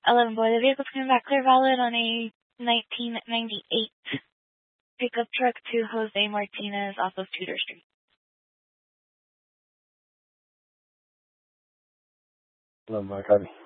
11 boy. The vehicle's coming back clear valid on a 1998 pickup truck to Jose Martinez off of Tudor Street. 11 boy, copy.